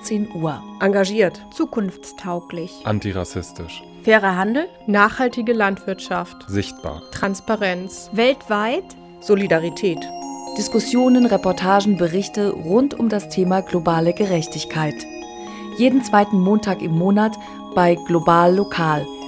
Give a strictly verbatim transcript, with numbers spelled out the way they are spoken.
achtzehn Uhr. Engagiert. Zukunftstauglich. Antirassistisch. Fairer Handel. Nachhaltige Landwirtschaft. Sichtbar. Transparenz. Weltweit. Solidarität. Diskussionen, Reportagen, Berichte rund um das Thema globale Gerechtigkeit. Jeden zweiten Montag im Monat bei Global Lokal,